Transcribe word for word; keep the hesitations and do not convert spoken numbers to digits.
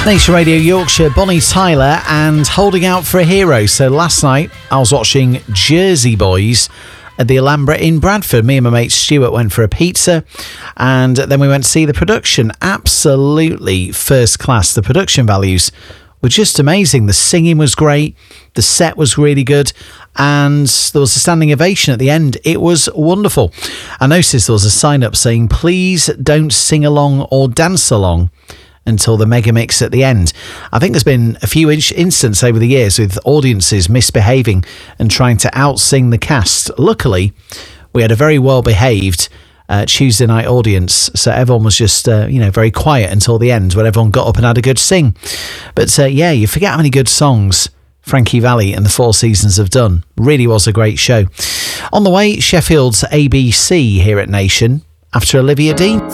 Nation Radio Yorkshire, Bonnie Tyler and Holding Out for a Hero. So last night I was watching Jersey Boys at the Alhambra in Bradford. Me and my mate Stuart went for a pizza and then we went to see the production. Absolutely first class. The production values were just amazing. The singing was great. The set was really good. And there was a standing ovation at the end. It was wonderful. I noticed there was a sign up saying, please don't sing along or dance along until the mega mix at the end. I think there's been a few in- instances over the years with audiences misbehaving and trying to out-sing the cast. Luckily, we had a very well-behaved uh, Tuesday night audience, so everyone was just, uh, you know, very quiet until the end when everyone got up and had a good sing. But uh, yeah, you forget how many good songs Frankie Valli and the Four Seasons have done. Really was a great show. On the way, Sheffield's A B C here at Nation after Olivia Dean.